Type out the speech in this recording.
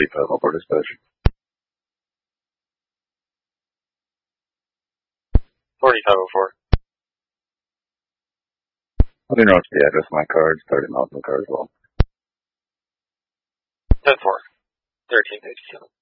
4504 dispatch. 4504. Let me know what's the address of my car. It's 30 miles in the car as well. 10-4. 1387.